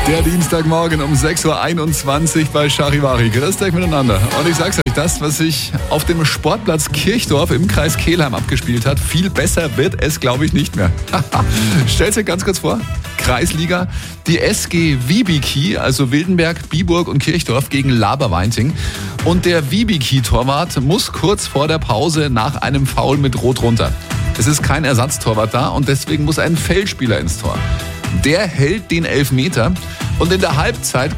Der Dienstagmorgen um 6.21 Uhr bei Charivari. Grüßt euch miteinander. Und ich sag's euch, das, was sich auf dem Sportplatz Kirchdorf im Kreis Kelheim abgespielt hat, viel besser wird es, glaube ich, nicht mehr. Stellt euch ganz kurz vor, Kreisliga, die SG Wiebikie, also Wildenberg, Biburg und Kirchdorf gegen Laberweinting. Und der Wiebikie-Torwart muss kurz vor der Pause nach einem Foul mit Rot runter. Es ist kein Ersatztorwart da und deswegen muss ein Feldspieler ins Tor. Der hält den Elfmeter und in der Halbzeit